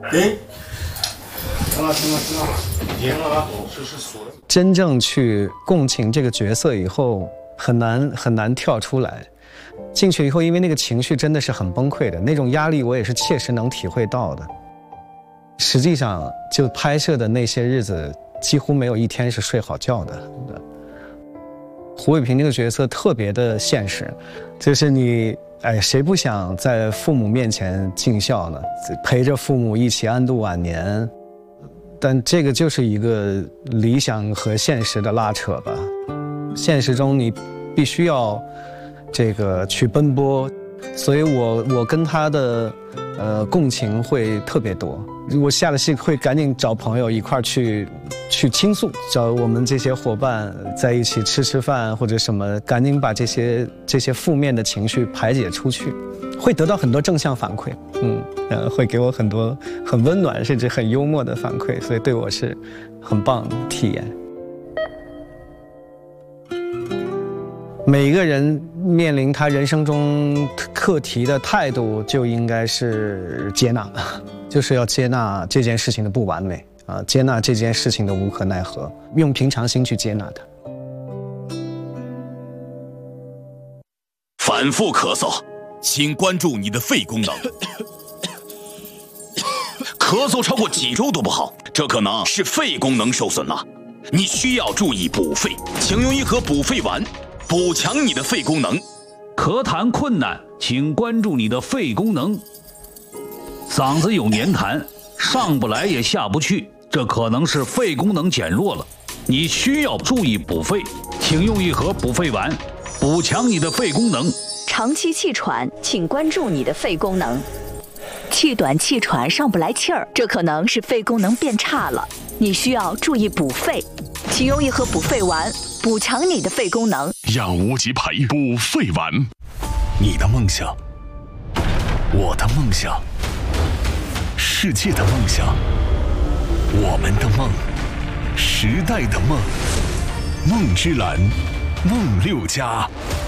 行了，赢了啊！是锁的。 真正去共情这个角色以后，很难跳出来。进去以后，因为那个情绪真的是很崩溃的，那种压力我也是切实能体会到的。实际上，就拍摄的那些日子，几乎没有一天是睡好觉的。胡伟平这个角色特别的现实，就是你，谁不想在父母面前尽孝呢？陪着父母一起安度晚年。但这个就是一个理想和现实的拉扯吧。现实中你必须要这个去奔波，所以我跟他的共情会特别多。我下了戏会赶紧找朋友一块儿去倾诉，找我们这些伙伴在一起吃饭或者什么，赶紧把这些负面的情绪排解出去，会得到很多正向反馈。会给我很多很温暖甚至很幽默的反馈，所以对我是很棒的体验。每个人面临他人生中课题的态度就应该是接纳，就是要接纳这件事情的不完美啊，接纳这件事情的无可奈何，用平常心去接纳它。 反复咳嗽，请关注你的肺功能。咳嗽超过几周都不好，这可能是肺功能受损了，你需要注意补肺，请用一盒补肺丸，补强你的肺功能。 咳痰困难，请关注你的肺功能。嗓子有黏痰，上不来也下不去，这可能是肺功能减弱了，你需要注意补肺，请用一盒补肺丸，补强你的肺功能。 长期气喘，请关注你的肺功能。气短气喘上不来气儿，这可能是肺功能变差了，你需要注意补肺，请用一盒补肺丸，补强你的肺功能。 养无极培补肺丸。你的梦想，我的梦想，世界的梦想，我们的梦，时代的梦，梦之蓝，梦六家。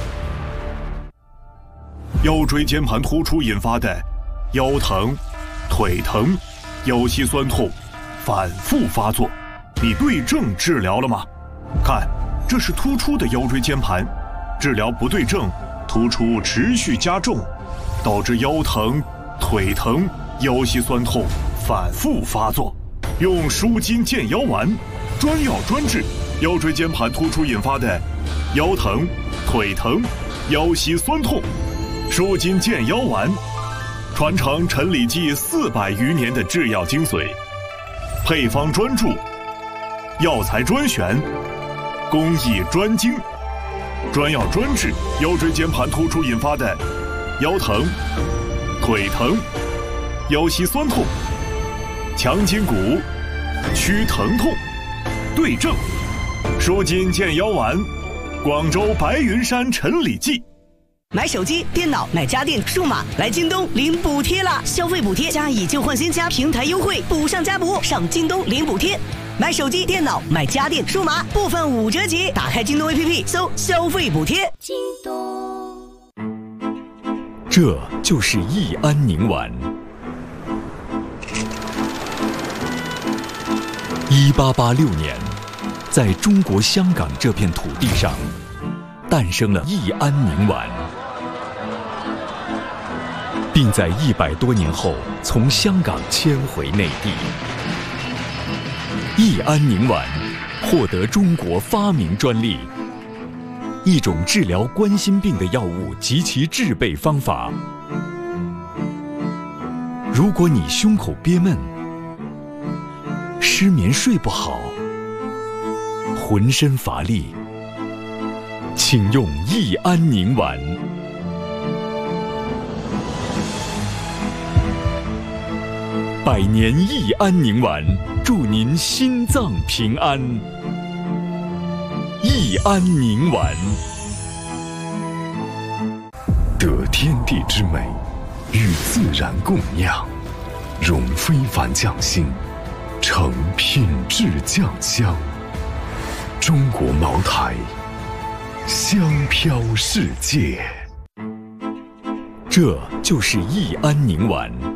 腰椎间盘突出引发的腰疼、腿疼、腰膝酸痛反复发作，你对症治疗了吗？看，这是突出的腰椎间盘，治疗不对症，突出持续加重，导致腰疼、腿疼、腰膝酸痛反复发作。用舒筋健腰丸，专药专治腰椎间盘突出引发的腰疼、腿疼、腰膝酸痛。舒筋健腰丸，传承陈李济400余年的制药精髓，配方专注，药材专选，工艺专精，专药专治腰椎间盘突出引发的腰疼、腿疼、腰膝酸痛，强筋骨，祛疼痛，对症。舒筋健腰丸，广州白云山陈李济。 买手机、电脑、买家电、数码，来京东领补贴啦！消费补贴加以旧换新加平台优惠，补上加补，上京东领补贴。买手机、电脑、买家电、数码，部分5折起。打开京东 APP， 搜消费补贴。京东， 这就是益安宁丸。1886年，在中国香港这片土地上，诞生了益安宁丸，并在100多年后从香港迁回内地。益安宁丸获得中国发明专利，一种治疗冠心病的药物及其制备方法。如果你胸口憋闷、失眠睡不好、浑身乏力，请用益安宁丸。100年益安宁丸，祝您心脏平安。益安宁丸。得天地之美，与自然共酿，融非凡匠心，成品质酱香。中国茅台，香飘世界。这就是益安宁丸。